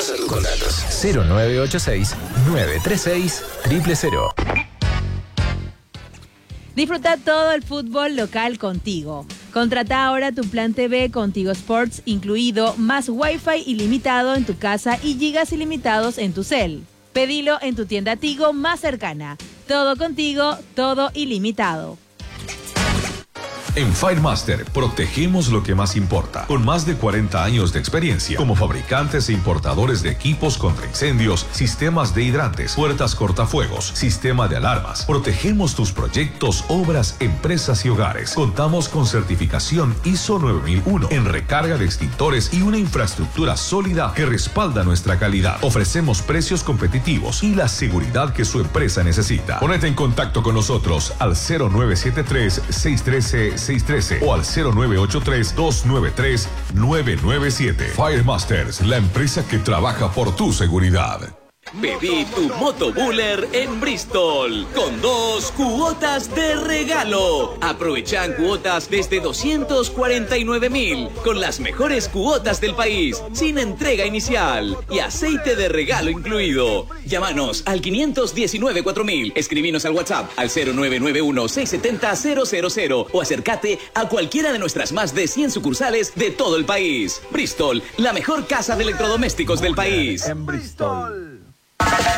Pasa tus contactos. 0986-936-000. Disfruta todo el fútbol local contigo. Contrata ahora tu plan TV con Tigo Sports incluido, más Wi-Fi ilimitado en tu casa y gigas ilimitados en tu cel. Pedilo en tu tienda Tigo más cercana. Todo contigo, todo ilimitado. En FireMaster protegemos lo que más importa. Con más de 40 años de experiencia como fabricantes e importadores de equipos contra incendios, sistemas de hidrantes, puertas cortafuegos, sistema de alarmas. Protegemos tus proyectos, obras, empresas y hogares. Contamos con certificación ISO 9001 en recarga de extintores y una infraestructura sólida que respalda nuestra calidad. Ofrecemos precios competitivos y la seguridad que su empresa necesita. Ponete en contacto con nosotros al 0973-613-613 o al 0983-293-997. Firemasters, la empresa que trabaja por tu seguridad. Pedí tu motobuller en Bristol con 2 cuotas de regalo. Aprovechan cuotas desde 249.000 con las mejores cuotas del país, sin entrega inicial y aceite de regalo incluido. Llámanos al 519-4000, escribinos al WhatsApp al 0991-670-000 o acércate a cualquiera de nuestras más de 100 sucursales de todo el país. Bristol, la mejor casa de electrodomésticos del país. En Bristol.